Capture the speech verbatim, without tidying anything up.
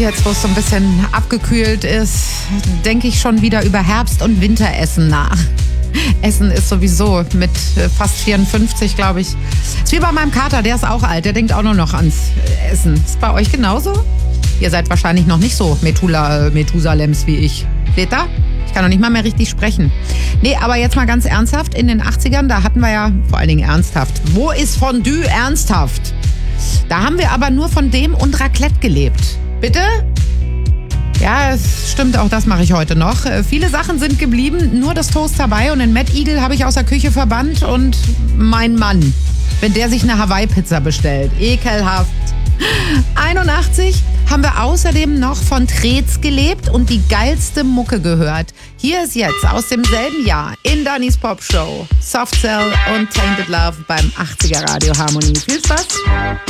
jetzt, wo es so ein bisschen abgekühlt ist, denke ich schon wieder über Herbst- und Winteressen nach. Essen ist sowieso mit fast vierundfünfzig, glaube ich. Ist wie bei meinem Kater, der ist auch alt, der denkt auch nur noch ans Essen. Ist bei euch genauso? Ihr seid wahrscheinlich noch nicht so Methula, Methusalems wie ich. Seht ihr? Ich kann noch nicht mal mehr richtig sprechen. Nee, aber jetzt mal ganz ernsthaft, in den achtzigern, da hatten wir ja, vor allen Dingen ernsthaft, wo ist Fondue ernsthaft? Da haben wir aber nur von dem und Raclette gelebt. Bitte? Ja, es stimmt, auch das mache ich heute noch. Äh, viele Sachen sind geblieben, nur das Toast dabei und den Mad Eagle habe ich aus der Küche verbannt und mein Mann, wenn der sich eine Hawaii-Pizza bestellt. Ekelhaft. einundachtzig haben wir außerdem noch von Trez gelebt und die geilste Mucke gehört. Hier ist jetzt aus demselben Jahr in Dannys Pop Show Soft Cell und Tainted Love beim achtziger Radio Harmonie. Viel Spaß!